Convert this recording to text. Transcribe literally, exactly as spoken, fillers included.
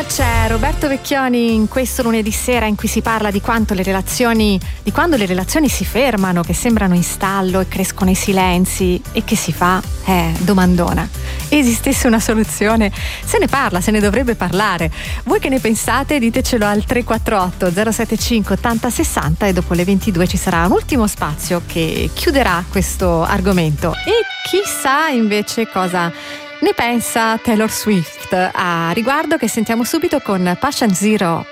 C'è Roberto Vecchioni in questo lunedì sera in cui si parla di quanto le relazioni, di quando le relazioni si fermano, che sembrano in stallo e crescono i silenzi, e che si fa? Eh, domandona. Esistesse una soluzione? Se ne parla, se ne dovrebbe parlare. Voi che ne pensate? Ditecelo al tre quattro otto zero sette cinque ottanta sessanta e dopo le ventidue ci sarà un ultimo spazio che chiuderà questo argomento. E chissà invece cosa ne pensa Taylor Swift a riguardo, che sentiamo subito con Passion Zero.